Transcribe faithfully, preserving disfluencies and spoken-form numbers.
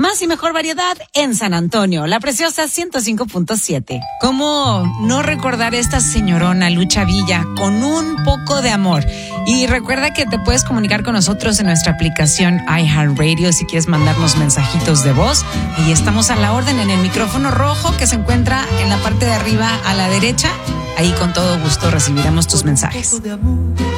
Más y mejor variedad en San Antonio, la preciosa ciento cinco punto siete. ¿Cómo no recordar esta señorona Lucha Villa con un poco de amor? Y recuerda que te puedes comunicar con nosotros en nuestra aplicación iHeartRadio si quieres mandarnos mensajitos de voz. Y estamos a la orden en el micrófono rojo que se encuentra en la parte de arriba a la derecha. Ahí con todo gusto recibiremos tus mensajes.